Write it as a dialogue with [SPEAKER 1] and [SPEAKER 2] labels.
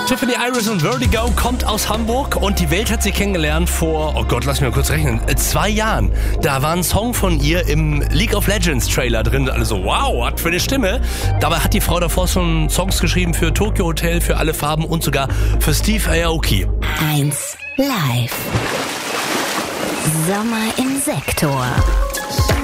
[SPEAKER 1] Tiffany Iris und Vertigo kommt aus Hamburg und die Welt hat sie kennengelernt vor, oh Gott, lass mich mal kurz rechnen, 2 Jahren. Da war ein Song von ihr im League of Legends Trailer drin. Alle so, wow, hat für eine Stimme. Dabei hat die Frau davor schon Songs geschrieben für Tokyo Hotel, für Alle Farben und sogar für Steve Aoki.
[SPEAKER 2] 1 Live. Sommer im Sektor.